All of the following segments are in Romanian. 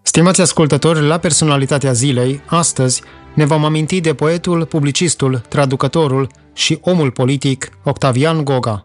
Stimați ascultători, la Personalitatea Zilei, astăzi ne vom aminti de poetul, publicistul, traducătorul și omul politic Octavian Goga.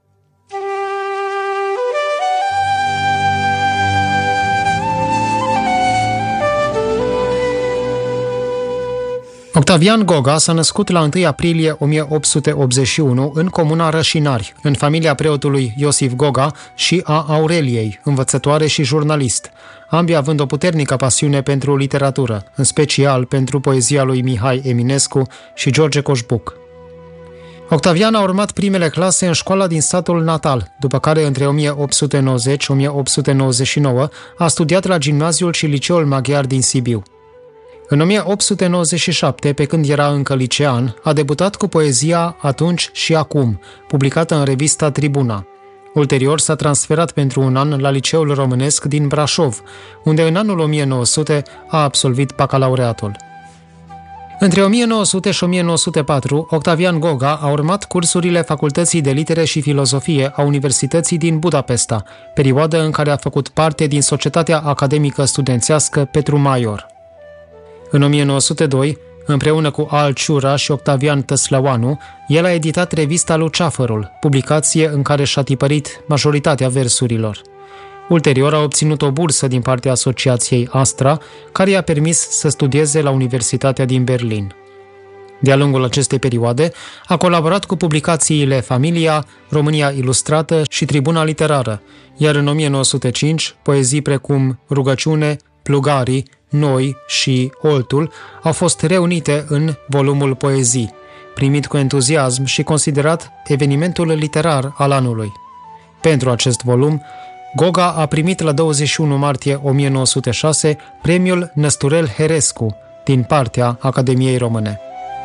Octavian Goga s-a născut la 1 aprilie 1881 în comuna Rășinari, în familia preotului Iosif Goga și a Aureliei, învățătoare și jurnalist, ambii având o puternică pasiune pentru literatură, în special pentru poezia lui Mihai Eminescu și George Coșbuc. Octavian a urmat primele clase în școala din satul natal, după care între 1890-1899 a studiat la gimnaziul și liceul maghiar din Sibiu. În 1897, pe când era încă licean, a debutat cu poezia Atunci și Acum, publicată în revista Tribuna. Ulterior s-a transferat pentru un an la Liceul Românesc din Brașov, unde în anul 1900 a absolvit bacalaureatul. Între 1900 și 1904, Octavian Goga a urmat cursurile Facultății de Litere și Filozofie a Universității din Budapesta, perioadă în care a făcut parte din Societatea Academică Studențească Petru Maior. În 1902, împreună cu Al Ciura și Octavian Tăslăuanu, el a editat revista Luceafărul, publicație în care și-a tipărit majoritatea versurilor. Ulterior a obținut o bursă din partea Asociației Astra, care i-a permis să studieze la Universitatea din Berlin. De-a lungul acestei perioade, a colaborat cu publicațiile Familia, România Ilustrată și Tribuna Literară, iar în 1905, poezii precum Rugăciune, Plugarii, Noi și Oltul au fost reunite în volumul Poezii, primit cu entuziasm și considerat evenimentul literar al anului. Pentru acest volum, Goga a primit la 21 martie 1906 premiul Năsturel Herescu din partea Academiei Române.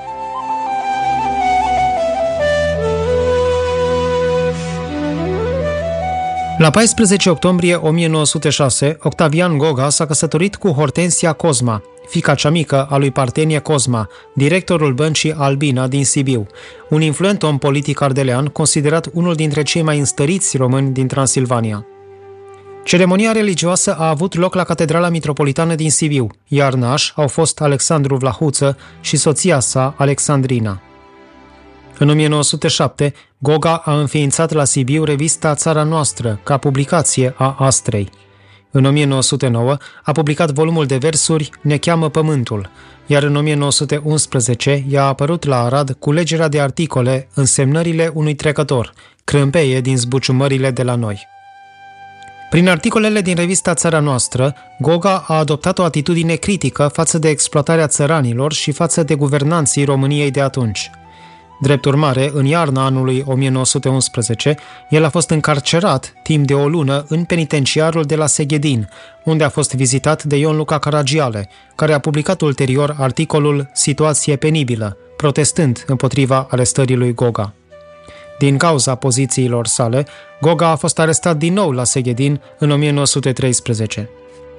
La 14 octombrie 1906, Octavian Goga s-a căsătorit cu Hortensia Cosma, fiica cea mică a lui Partenie Cosma, directorul băncii Albina din Sibiu, un influent om politic ardelean considerat unul dintre cei mai înstăriți români din Transilvania. Ceremonia religioasă a avut loc la Catedrala Mitropolitană din Sibiu, iar nași au fost Alexandru Vlahuță și soția sa, Alexandrina. În 1907, Goga a înființat la Sibiu revista Țara Noastră, ca publicație a Astrei. În 1909 a publicat volumul de versuri Ne cheamă pământul, iar în 1911 i-a apărut la Arad culegerea de articole Însemnările unui trecător, crâmpeie din zbuciumările de la noi. Prin articolele din revista Țara Noastră, Goga a adoptat o atitudine critică față de exploatarea țăranilor și față de guvernanții României de atunci. Drept urmare, în iarna anului 1911, el a fost încarcerat timp de o lună în penitenciarul de la Seghedin, unde a fost vizitat de Ion Luca Caragiale, care a publicat ulterior articolul Situație penibilă, protestând împotriva arestării lui Goga. Din cauza pozițiilor sale, Goga a fost arestat din nou la Seghedin în 1913.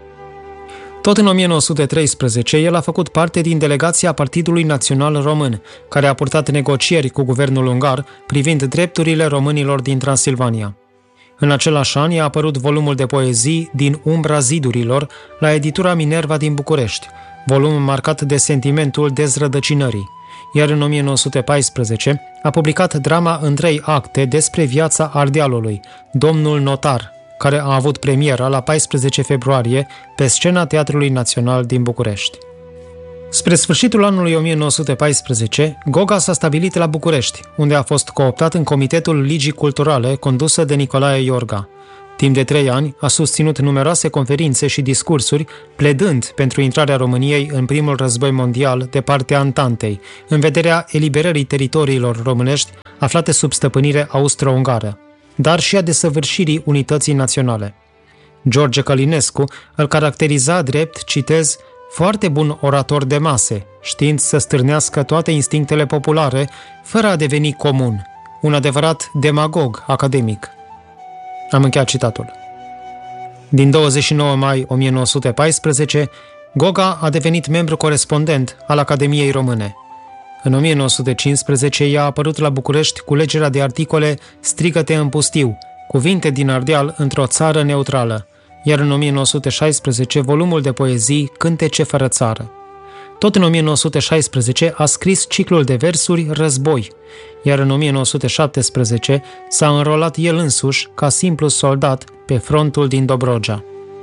Tot în 1913, el a făcut parte din delegația Partidului Național Român, care a purtat negocieri cu guvernul ungar privind drepturile românilor din Transilvania. În același an i-a apărut volumul de poezii Din umbra zidurilor la editura Minerva din București, volum marcat de sentimentul dezrădăcinării, iar în 1914 a publicat drama în 3 acte despre viața Ardealului, Domnul Notar, care a avut premiera la 14 februarie pe scena Teatrului Național din București. Spre sfârșitul anului 1914, Goga s-a stabilit la București, unde a fost cooptat în Comitetul Ligii Culturale condusă de Nicolae Iorga. Timp de 3 ani a susținut numeroase conferințe și discursuri, pledând pentru intrarea României în primul război mondial de partea Antantei, în vederea eliberării teritoriilor românești aflate sub stăpânire austro-ungară, dar și a desăvârșirii unității naționale. George Călinescu îl caracteriza drept, citez, foarte bun orator de mase, știind să stârnească toate instinctele populare, fără a deveni comun, un adevărat demagog academic. Am încheiat citatul. Din 29 mai 1914, Goga a devenit membru corespondent al Academiei Române. În 1915 i-a apărut la București culegerea de articole Strigă-te în pustiu, cuvinte din Ardeal într-o țară neutrală, iar în 1916 volumul de poezii Cântece fără țară. Tot în 1916 a scris ciclul de versuri Război, iar în 1917 s-a înrolat el însuși ca simplu soldat pe frontul din Dobrogea.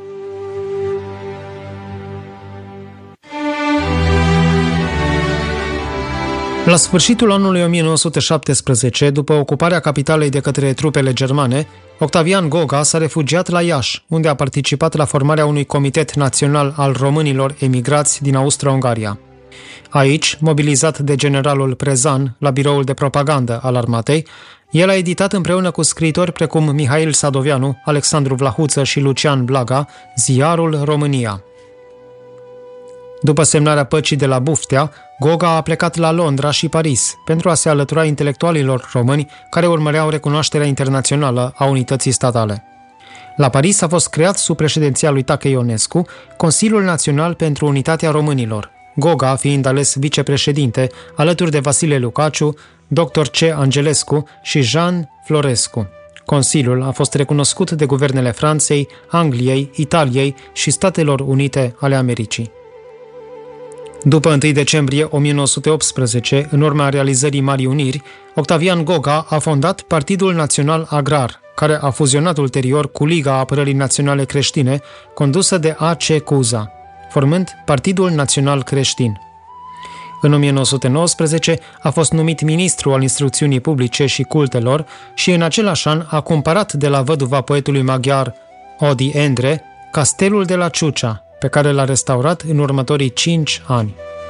La sfârșitul anului 1917, după ocuparea capitalei de către trupele germane, Octavian Goga s-a refugiat la Iași, unde a participat la formarea unui comitet național al românilor emigrați din Austria-Ungaria. Aici, mobilizat de generalul Prezan la biroul de propagandă al armatei, el a editat împreună cu scriitori precum Mihail Sadoveanu, Alexandru Vlahuță și Lucian Blaga, ziarul România. După semnarea păcii de la Buftea, Goga a plecat la Londra și Paris pentru a se alătura intelectualilor români care urmăreau recunoașterea internațională a unității statale. La Paris a fost creat sub președinția lui Tache Ionescu Consiliul Național pentru Unitatea Românilor, Goga fiind ales vicepreședinte alături de Vasile Lucaciu, Dr. C. Angelescu și Jean Florescu. Consiliul a fost recunoscut de guvernele Franței, Angliei, Italiei și Statelor Unite ale Americii. După 1 decembrie 1918, în urma realizării Marii Uniri, Octavian Goga a fondat Partidul Național Agrar, care a fuzionat ulterior cu Liga Apărării Naționale Creștine, condusă de A.C. Cuza, formând Partidul Național Creștin. În 1919 a fost numit ministru al instrucțiunii publice și cultelor și în același an a cumpărat de la văduva poetului maghiar Odi Endre castelul de la Ciucea, pe care l-a restaurat în următorii 5 ani.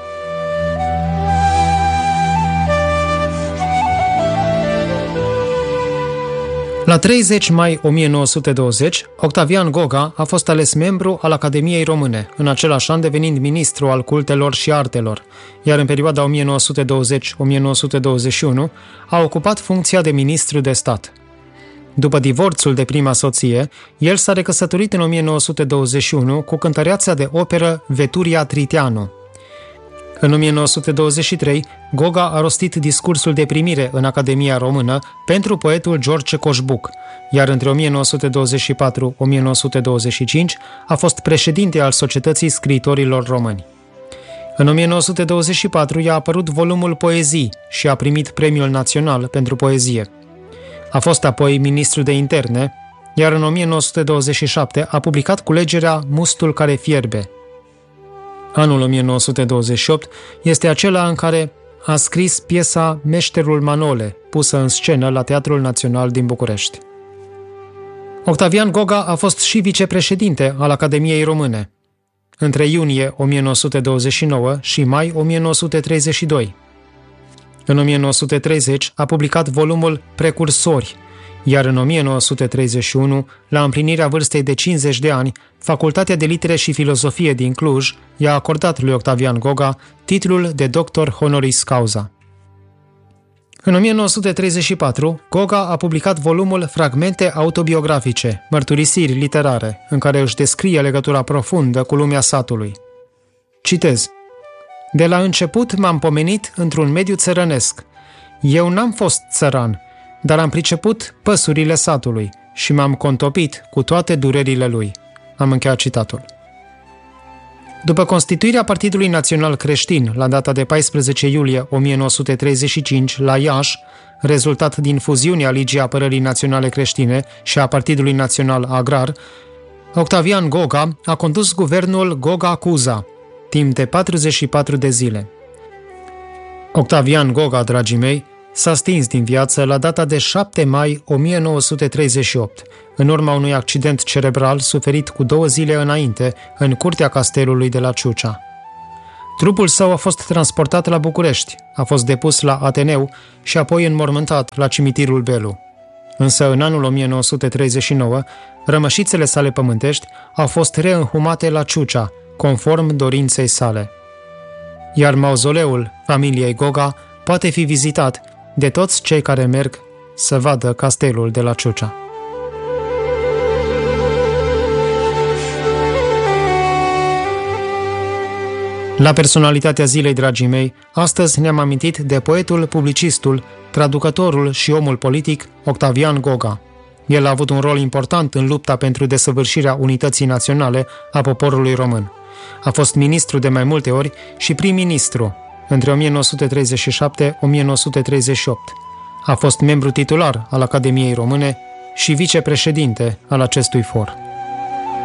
La 30 mai 1920, Octavian Goga a fost ales membru al Academiei Române, în același an devenind ministru al cultelor și artelor, iar în perioada 1920-1921 a ocupat funcția de ministru de stat. După divorțul de prima soție, el s-a recăsătorit în 1921 cu cântăreața de operă Veturia Triteanu. În 1923, Goga a rostit discursul de primire în Academia Română pentru poetul George Coșbuc, iar între 1924-1925 a fost președinte al Societății Scriitorilor Români. În 1924 i-a apărut volumul Poezii și a primit Premiul Național pentru Poezie. A fost apoi ministru de interne, iar în 1927 a publicat culegerea Mustul care fierbe. Anul 1928 este acela în care a scris piesa Meșterul Manole, pusă în scenă la Teatrul Național din București. Octavian Goga a fost și vicepreședinte al Academiei Române între iunie 1929 și mai 1932. În 1930 a publicat volumul Precursori, iar în 1931, la împlinirea vârstei de 50 de ani, Facultatea de Litere și Filozofie din Cluj i-a acordat lui Octavian Goga titlul de doctor honoris causa. În 1934, Goga a publicat volumul Fragmente autobiografice, mărturisiri literare, în care își descrie legătura profundă cu lumea satului. Citez: De la început m-am pomenit într-un mediu țărănesc. Eu n-am fost țăran, dar am priceput păsurile satului și m-am contopit cu toate durerile lui. Am încheiat citatul. După constituirea Partidului Național Creștin la data de 14 iulie 1935 la Iași, rezultat din fuziunea Ligii Apărării Naționale Creștine și a Partidului Național Agrar, Octavian Goga a condus guvernul Goga-Cuza timp de 44 de zile. Octavian Goga, dragii mei, s-a stins din viață la data de 7 mai 1938, în urma unui accident cerebral suferit cu 2 zile înainte în curtea castelului de la Ciucea. Trupul său a fost transportat la București, a fost depus la Ateneu și apoi înmormântat la cimitirul Belu. Însă în anul 1939, rămășițele sale pământești au fost reînhumate la Ciucea, conform dorinței sale. Iar mauzoleul familiei Goga poate fi vizitat de toți cei care merg să vadă castelul de la Ciucea. La personalitatea zilei, dragii mei, astăzi ne-am amintit de poetul, publicistul, traducătorul și omul politic Octavian Goga. El a avut un rol important în lupta pentru desăvârșirea unității naționale a poporului român. A fost ministru de mai multe ori și prim-ministru între 1937-1938. A fost membru titular al Academiei Române și vicepreședinte al acestui for.